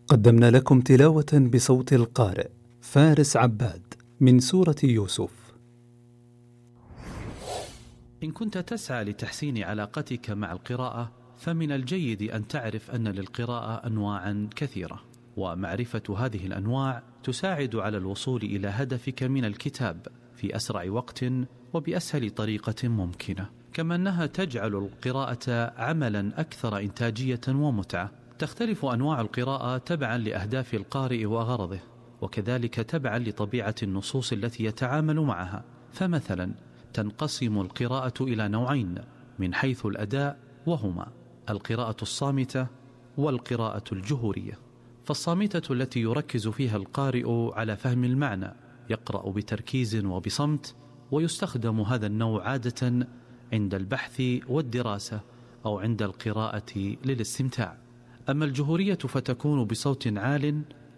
قدمنا لكم تلاوة بصوت القارئ فارس عباد من سورة يوسف. إن كنت تسعى لتحسين علاقتك مع القراءة، فمن الجيد أن تعرف أن للقراءة أنواعا كثيرة، ومعرفة هذه الأنواع تساعد على الوصول إلى هدفك من الكتاب في أسرع وقت وبأسهل طريقة ممكنة، كما أنها تجعل القراءة عملا أكثر إنتاجية ومتعة. تختلف أنواع القراءة تبعا لأهداف القارئ وغرضه، وكذلك تبعا لطبيعة النصوص التي يتعامل معها. فمثلا تنقسم القراءة إلى نوعين من حيث الأداء، وهما القراءة الصامتة والقراءة الجهورية. فالصامتة التي يركز فيها القارئ على فهم المعنى، يقرأ بتركيز وبصمت، ويستخدم هذا النوع عادة عند البحث والدراسة أو عند القراءة للاستمتاع. أما الجهورية فتكون بصوت عال،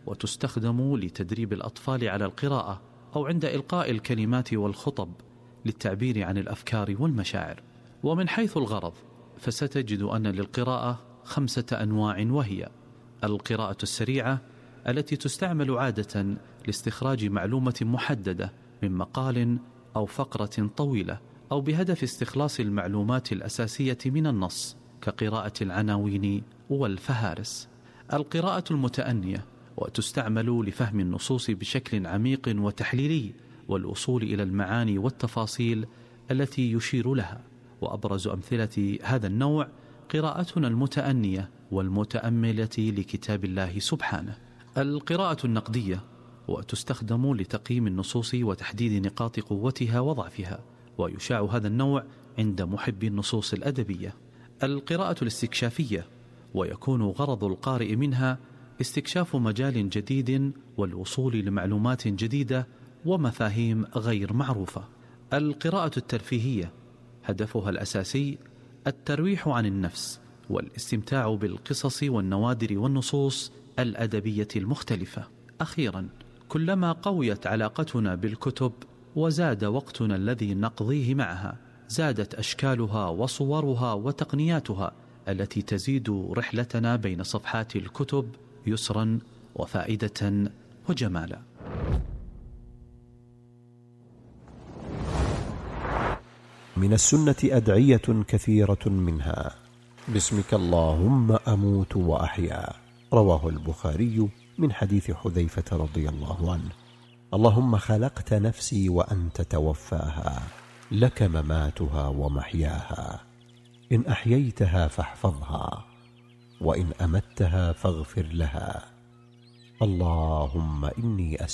وتستخدم لتدريب الأطفال على القراءة أو عند إلقاء الكلمات والخطب للتعبير عن الأفكار والمشاعر. ومن حيث الغرض فستجد أن للقراءة 5 أنواع، وهي القراءة السريعة التي تستعمل عادة لاستخراج معلومة محددة من مقال أو فقرة طويلة، أو بهدف استخلاص المعلومات الأساسية من النص كقراءة العناوين والفهارس. القراءة المتأنية، وتستعمل لفهم النصوص بشكل عميق وتحليلي والوصول إلى المعاني والتفاصيل التي يشير لها. وأبرز أمثلة هذا النوع قراءتنا المتأنية والمتأملة لكتاب الله سبحانه. القراءة النقدية، وتستخدم لتقييم النصوص وتحديد نقاط قوتها وضعفها، ويشاع هذا النوع عند محبي النصوص الأدبية. القراءة الاستكشافية، ويكون غرض القارئ منها استكشاف مجال جديد والوصول لمعلومات جديدة ومفاهيم غير معروفة. القراءة الترفيهية، هدفها الأساسي الترويح عن النفس والاستمتاع بالقصص والنوادر والنصوص الأدبية المختلفة. أخيرا، كلما قويت علاقتنا بالكتب وزاد وقتنا الذي نقضيه معها، زادت أشكالها وصورها وتقنياتها التي تزيد رحلتنا بين صفحات الكتب يسرا وفائدة وجمالا. من السنة أدعية كثيرة، منها: باسمك اللهم أموت وأحيا، رواه البخاري من حديث حذيفة رضي الله عنه: اللهم خلقت نفسي وأنت توفاها، لك مماتها ومحياها، إن أحييتها فاحفظها، وإن أمتها فاغفر لها، اللهم إني